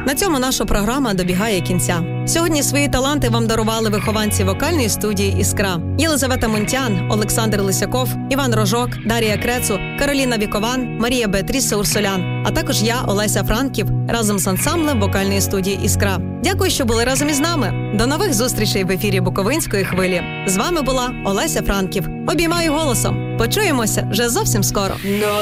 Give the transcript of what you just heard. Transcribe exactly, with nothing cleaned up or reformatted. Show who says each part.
Speaker 1: На цьому наша програма добігає кінця. Сьогодні свої таланти вам дарували вихованці вокальної студії «Іскра». Єлизавета Мунтян, Олександр Лисяков, Іван Рожок, Дар'я Крецу, Кароліна Вікован, Марія Беатріса Урсулян, а також я, Олеся Франків, разом з ансамблем вокальної студії «Іскра». Дякую, що були разом із нами. До нових зустрічей в ефірі Буковинської хвилі. З вами була Олеся Франків. Обіймаю голосом. Почуємося вже зовсім скоро.